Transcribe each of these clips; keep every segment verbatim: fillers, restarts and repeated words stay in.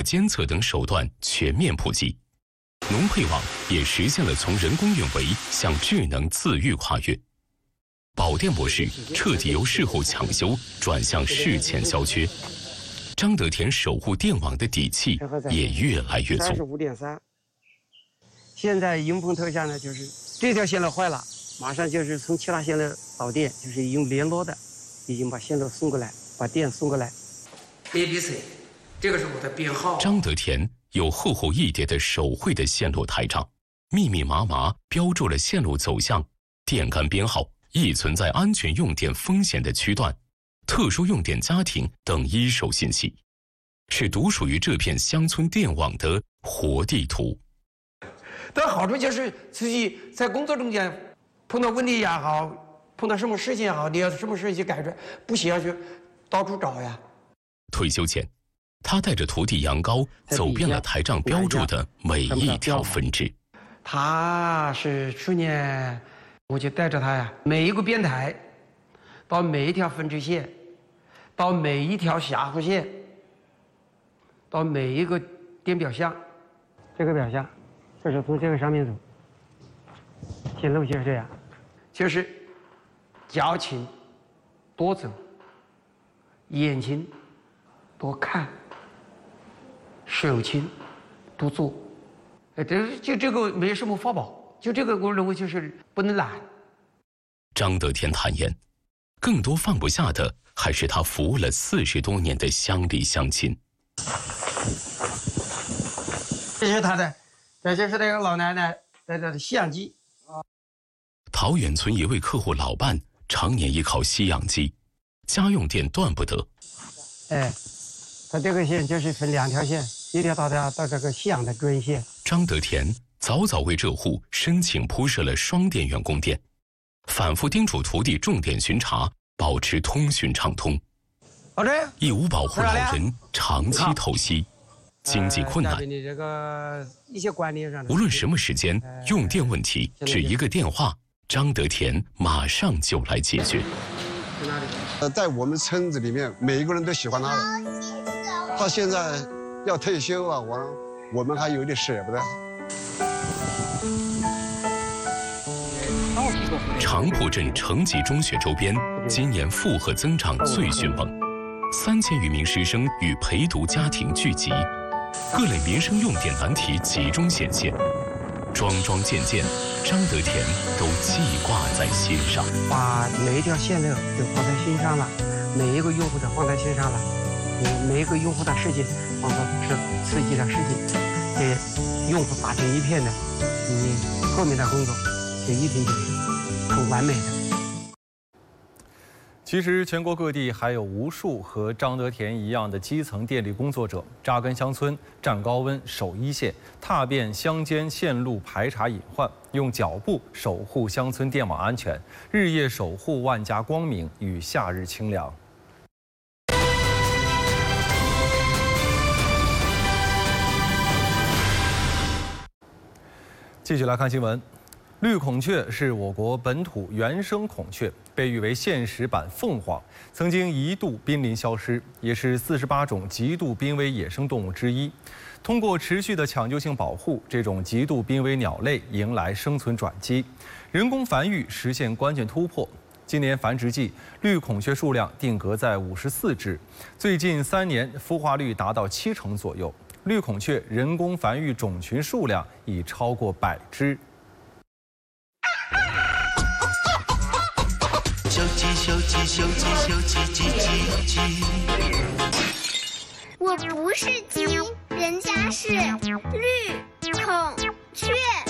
监测等手段全面普及，农配网也实现了从人工运维向智能自愈跨越。保电模式彻底由事后抢修转向事前消缺，张德田守护电网的底气也越来越足。 三十五点三，现在迎风头下呢，就是这条线路坏了，马上就是从其他线路导电，就是用联络的，已经把线路送过来，把电送过来。A B C， 这个是我的编号。 张德田有厚厚一叠的手绘的线路台账，密密麻麻标注了线路走向、电杆编号、易存在安全用电风险的区段、特殊用电家庭等一手信息，是独属于这片乡村电网的活地图。 但好处就是自己在工作中间碰到问题也好，碰到什么事情也好，你要什么事情解决，不需要去到处找呀。 退休前，他带着徒弟杨高走遍了台账标注的每一条分支。 他是去年我就带着他呀，每一个编台，到每一条分支线，到每一条狭幅线，到每一个电表象，这个表象，这是从这个上面走。线路就是这样，就是脚勤多走，眼勤多看，手勤多做。哎，这就这个没什么法宝。就这个，我认为就是不能懒。 张德田坦言，更多放不下的还是他服务了四十多年的乡里乡亲。 这是他的，这就是那个老奶奶在这的相机。 桃源村一位客户老伴常年依靠吸氧机，家用电断不得。 哎，他这个线就是分两条线，一条到达到这个吸氧的专线。 张德田早早为这户申请铺设了双电源供电，反复叮嘱徒弟重点巡查，保持通讯畅通。义务保护老人长期透析，经济困难，无论什么时间，用电问题只一个电话，张德田马上就来解决。 呃，在我们村子里面，每一个人都喜欢他的。他现在要退休啊，我我们还有点舍不得。 长浦镇城级中学周边今年负荷增长最迅猛，三千余名师生与陪读家庭聚集，各类民生用电难题集中显现，桩桩件件，张德田都记挂在心上。 把每一条线路都放在心上了，每一个用户都放在心上了，每一个用户的事情放到是自己的事情，给用户打成一片的，你后面的工作就一定就是很完美的。 其实，全国各地还有无数和张德田一样的基层电力工作者，扎根乡村，站高温，守一线，踏遍乡间线路，排查隐患，用脚步守护乡村电网安全，日夜守护万家光明与夏日清凉。继续来看新闻。绿孔雀是我国本土原生孔雀，被誉为现实版凤凰，曾经一度濒临消失，也是四十八种极度濒危野生动物之一。通过持续的抢救性保护，这种极度濒危鸟类迎来生存转机，人工繁育实现关键突破。今年繁殖季，绿孔雀数量定格在五十四只，最近三年孵化率达到七成左右。绿孔雀人工繁育种群数量已超过百只。 小鸡，小鸡，小鸡，小鸡，鸡鸡鸡。 我不是鸡，人家是绿孔雀。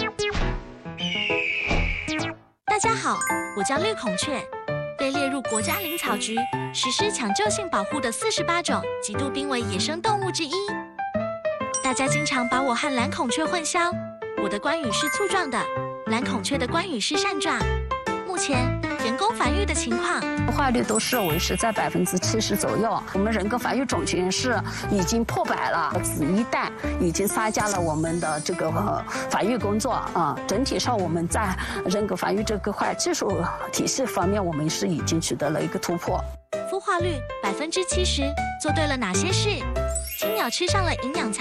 大家好，我叫绿孔雀，被列入国家林草局实施抢救性保护的四十八种极度濒危野生动物之一。大家经常把我和蓝孔雀混淆，我的冠羽是粗壮的，蓝孔雀的冠羽是扇状。目前人工繁育的情况， 孵化率都是维持在百分之七十左右。我们人工繁育种群是已经破百了，子一代已经参加了我们的这个、呃、繁育工作啊、嗯。整体上我们在人工繁育这个块技术体系方面，我们是已经取得了一个突破。 孵化率百分之七十，做对了哪些事？青鸟吃上了营养餐。